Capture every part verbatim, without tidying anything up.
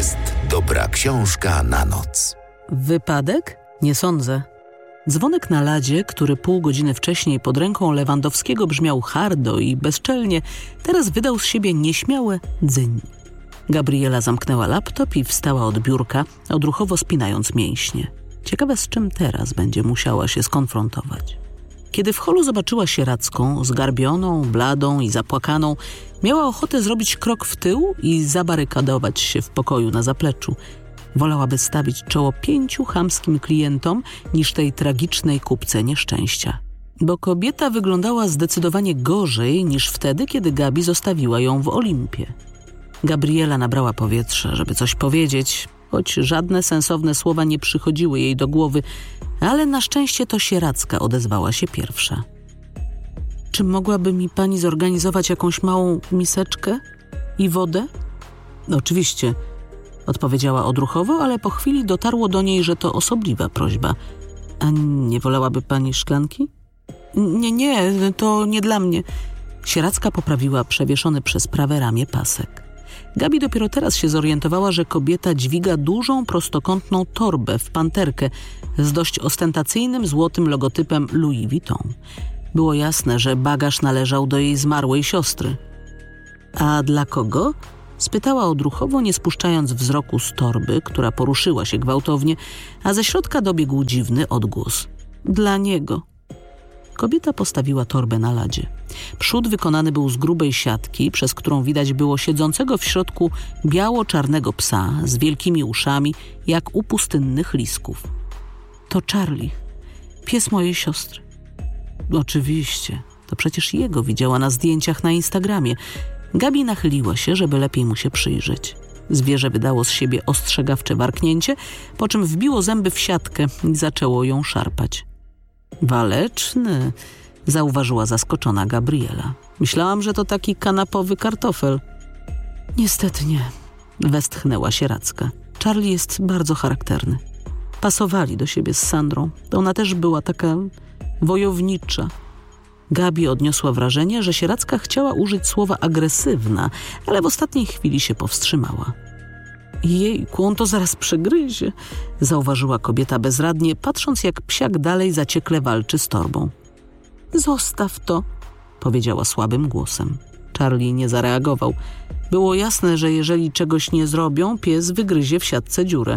jest dobra książka na noc. Wypadek? Nie sądzę. Dzwonek na ladzie, który pół godziny wcześniej pod ręką Lewandowskiego brzmiał hardo i bezczelnie, teraz wydał z siebie nieśmiałe dzyń. Gabriela zamknęła laptop i wstała od biurka, odruchowo spinając mięśnie. Ciekawe, z czym teraz będzie musiała się skonfrontować. Kiedy w holu zobaczyła Sieradzką, zgarbioną, bladą i zapłakaną, miała ochotę zrobić krok w tył i zabarykadować się w pokoju na zapleczu. Wolałaby stawić czoło pięciu chamskim klientom niż tej tragicznej kupce nieszczęścia. Bo kobieta wyglądała zdecydowanie gorzej niż wtedy, kiedy Gabi zostawiła ją w Olimpie. Gabriela nabrała powietrza, żeby coś powiedzieć, choć żadne sensowne słowa nie przychodziły jej do głowy, ale na szczęście to Sieradzka odezwała się pierwsza. Czy mogłaby mi pani zorganizować jakąś małą miseczkę i wodę? No, oczywiście, odpowiedziała odruchowo, ale po chwili dotarło do niej, że to osobliwa prośba. A nie wolałaby pani szklanki? Nie, nie, to nie dla mnie. Sieradzka poprawiła przewieszony przez prawe ramię pasek. Gabi dopiero teraz się zorientowała, że kobieta dźwiga dużą, prostokątną torbę w panterkę z dość ostentacyjnym złotym logotypem Louis Vuitton. Było jasne, że bagaż należał do jej zmarłej siostry. A dla kogo? Spytała odruchowo, nie spuszczając wzroku z torby, która poruszyła się gwałtownie, a ze środka dobiegł dziwny odgłos. Dla niego. Kobieta postawiła torbę na ladzie. Przód wykonany był z grubej siatki, przez którą widać było siedzącego w środku biało-czarnego psa z wielkimi uszami, jak u pustynnych lisków. To Charlie, pies mojej siostry. Oczywiście, to przecież jego widziała na zdjęciach na Instagramie. Gabi nachyliła się, żeby lepiej mu się przyjrzeć. Zwierzę wydało z siebie ostrzegawcze warknięcie, po czym wbiło zęby w siatkę i zaczęło ją szarpać. Waleczny, zauważyła zaskoczona Gabriela. Myślałam, że to taki kanapowy kartofel. Niestety nie, westchnęła Sieradzka. Charlie jest bardzo charakterny. Pasowali do siebie z Sandrą. Ona też była taka wojownicza. Gabi odniosła wrażenie, że Sieradzka chciała użyć słowa agresywna, ale w ostatniej chwili się powstrzymała. Jejku, on to zaraz przegryzie, zauważyła kobieta bezradnie, patrząc jak psiak dalej zaciekle walczy z torbą. Zostaw to, powiedziała słabym głosem. Charlie nie zareagował. Było jasne, że jeżeli czegoś nie zrobią, pies wygryzie w siatce dziurę.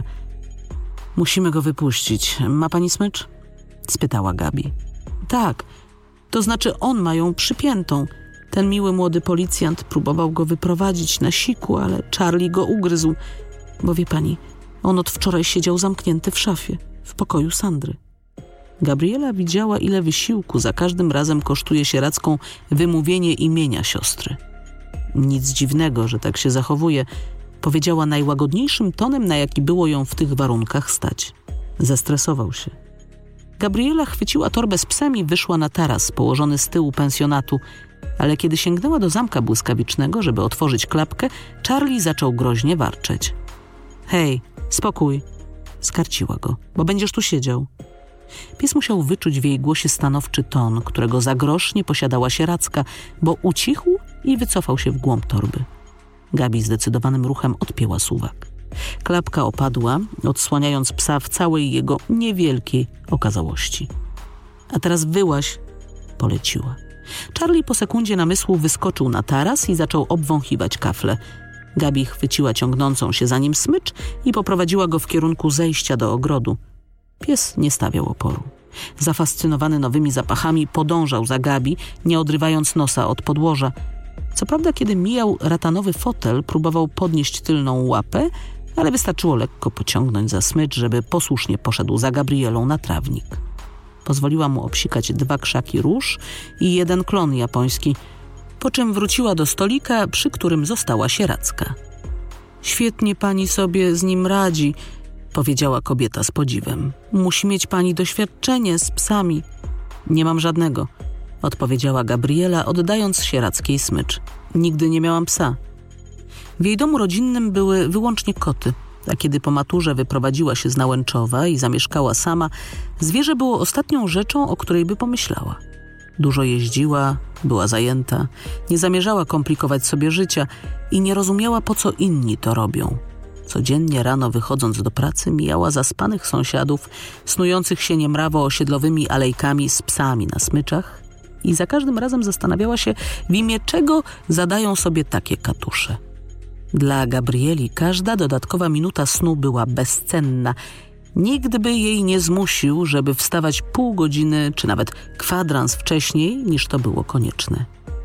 Musimy go wypuścić. Ma pani smycz? Spytała Gabi. Tak, to znaczy on ma ją przypiętą. Ten miły młody policjant próbował go wyprowadzić na siku, ale Charlie go ugryzł. Bo wie pani, on od wczoraj siedział zamknięty w szafie, w pokoju Sandry. Gabriela widziała, ile wysiłku za każdym razem kosztuje Sieradzką wymówienie imienia siostry. Nic dziwnego, że tak się zachowuje, powiedziała najłagodniejszym tonem, na jaki było ją w tych warunkach stać. Zestresował się. Gabriela chwyciła torbę z psem i wyszła na taras położony z tyłu pensjonatu, ale kiedy sięgnęła do zamka błyskawicznego, żeby otworzyć klapkę, Charlie zaczął groźnie warczeć. Hej, spokój, skarciła go, bo będziesz tu siedział. Pies musiał wyczuć w jej głosie stanowczy ton, którego za grosz nie posiadała Sieradzka, bo ucichł i wycofał się w głąb torby. Gabi zdecydowanym ruchem odpięła suwak. Klapka opadła, odsłaniając psa w całej jego niewielkiej okazałości. A teraz wyłaź, poleciła. Charlie po sekundzie namysłu wyskoczył na taras i zaczął obwąchiwać kafle. Gabi chwyciła ciągnącą się za nim smycz i poprowadziła go w kierunku zejścia do ogrodu. Pies nie stawiał oporu. Zafascynowany nowymi zapachami podążał za Gabi, nie odrywając nosa od podłoża. Co prawda, kiedy mijał ratanowy fotel, próbował podnieść tylną łapę, ale wystarczyło lekko pociągnąć za smycz, żeby posłusznie poszedł za Gabrielą na trawnik. Pozwoliła mu obsikać dwa krzaki róż i jeden klon japoński, po czym wróciła do stolika, przy którym została Sieradzka. Świetnie pani sobie z nim radzi, powiedziała kobieta z podziwem. Musi mieć pani doświadczenie z psami. Nie mam żadnego, odpowiedziała Gabriela, oddając Sieradzkiej smycz. Nigdy nie miałam psa. W jej domu rodzinnym były wyłącznie koty, a kiedy po maturze wyprowadziła się z Nałęczowa i zamieszkała sama, zwierzę było ostatnią rzeczą, o której by pomyślała. Dużo jeździła, była zajęta, nie zamierzała komplikować sobie życia i nie rozumiała, po co inni to robią. Codziennie rano wychodząc do pracy mijała zaspanych sąsiadów, snujących się niemrawo osiedlowymi alejkami z psami na smyczach i za każdym razem zastanawiała się, w imię czego zadają sobie takie katusze. Dla Gabrieli każda dodatkowa minuta snu była bezcenna. Nikt by jej nie zmusił, żeby wstawać pół godziny czy nawet kwadrans wcześniej, niż to było konieczne.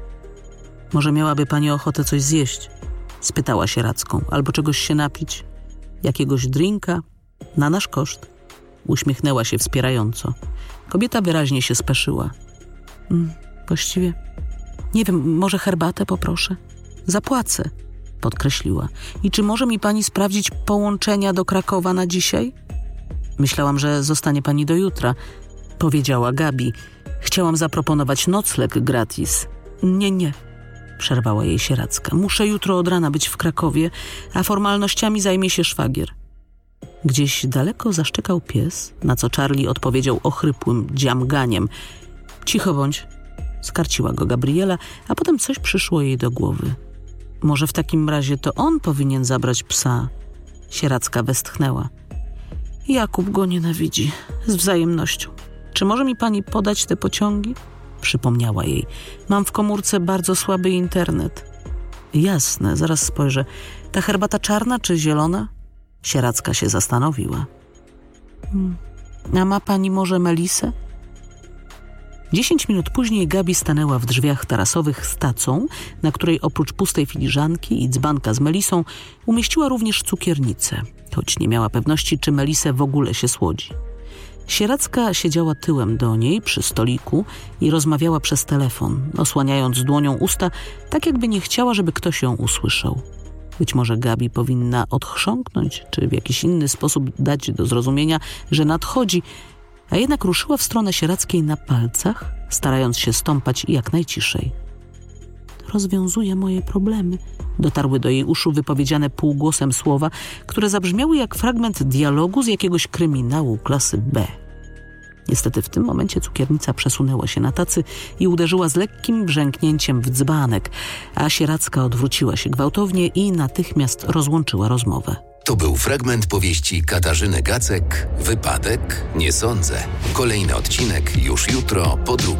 Może miałaby pani ochotę coś zjeść? Spytała się Radzką. Albo czegoś się napić? Jakiegoś drinka? Na nasz koszt. Uśmiechnęła się wspierająco. Kobieta wyraźnie się speszyła. Mm, właściwie... Nie wiem, może herbatę poproszę? Zapłacę, podkreśliła. I czy może mi pani sprawdzić połączenia do Krakowa na dzisiaj? Myślałam, że zostanie pani do jutra, powiedziała Gabi. Chciałam zaproponować nocleg gratis. Nie, nie, przerwała jej się Radzka. Muszę jutro od rana być w Krakowie, a formalnościami zajmie się szwagier. Gdzieś daleko zaszczekał pies, na co Charlie odpowiedział ochrypłym dziamganiem. Cicho bądź, skarciła go Gabriela, a potem coś przyszło jej do głowy. Może w takim razie to on powinien zabrać psa? Sieradzka westchnęła. Jakub go nienawidzi, z wzajemnością. Czy może mi pani podać te pociągi? Przypomniała jej. Mam w komórce bardzo słaby internet. Jasne, zaraz spojrzę. Ta herbata czarna czy zielona? Sieradzka się zastanowiła. Hmm. A ma pani może melisę? Dziesięć minut później Gabi stanęła w drzwiach tarasowych z tacą, na której oprócz pustej filiżanki i dzbanka z melisą umieściła również cukiernicę, choć nie miała pewności, czy melisę w ogóle się słodzi. Sieradzka siedziała tyłem do niej przy stoliku i rozmawiała przez telefon, osłaniając dłonią usta, tak jakby nie chciała, żeby ktoś ją usłyszał. Być może Gabi powinna odchrząknąć, czy w jakiś inny sposób dać do zrozumienia, że nadchodzi, a jednak ruszyła w stronę Sieradzkiej na palcach, starając się stąpać jak najciszej. Rozwiązuje moje problemy. Dotarły do jej uszu wypowiedziane półgłosem słowa, które zabrzmiały jak fragment dialogu z jakiegoś kryminału klasy B. Niestety w tym momencie cukiernica przesunęła się na tacy i uderzyła z lekkim brzęknięciem w dzbanek, a Sieradzka odwróciła się gwałtownie i natychmiast rozłączyła rozmowę. To był fragment powieści Katarzyny Gacek, Wypadek? Nie sądzę. Kolejny odcinek już jutro po drugiej.